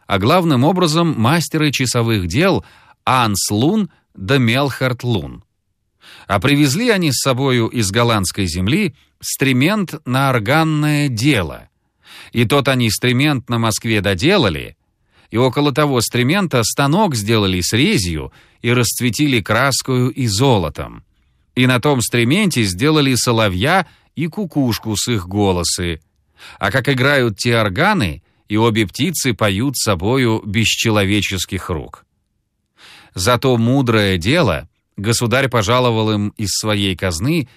а главным образом мастеры часовых дел Анс Лун да Мелхард Лун. А привезли они с собою из голландской земли стремент на органное дело. И тот они стремент на Москве доделали, и около того стремента станок сделали с резью и расцветили краскою и золотом. И на том стременте сделали соловья и кукушку с их голосы. А как играют те органы, и обе птицы поют собою без человеческих рук. За то мудрое дело государь пожаловал им из своей казны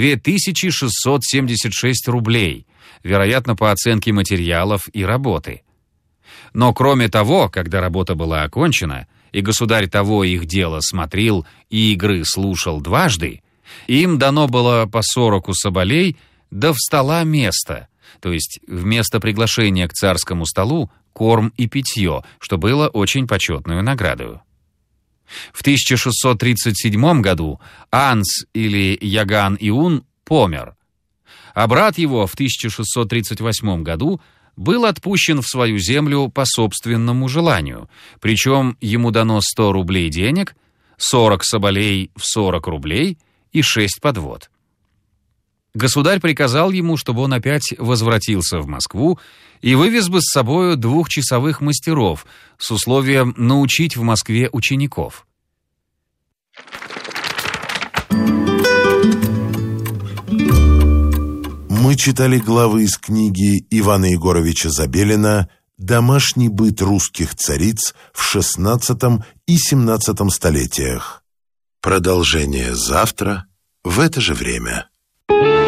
2676 рублей, вероятно, по оценке материалов и работы. Но кроме того, когда работа была окончена, и государь того их дело смотрел и игры слушал дважды, им дано было по 40 соболей, да в стола место, то есть вместо приглашения к царскому столу корм и питье, что было очень почетную наградою. В 1637 году Анс или Яган Иун помер, а брат его в 1638 году был отпущен в свою землю по собственному желанию, причем ему дано 100 рублей денег, 40 соболей в 40 рублей и 6 подвод. Государь приказал ему, чтобы он опять возвратился в Москву и вывез бы с собою 2 часовых мастеров с условием научить в Москве учеников. Мы читали главы из книги Ивана Егоровича Забелина «Домашний быт русских цариц в XVI и XVII столетиях». Продолжение завтра в это же время.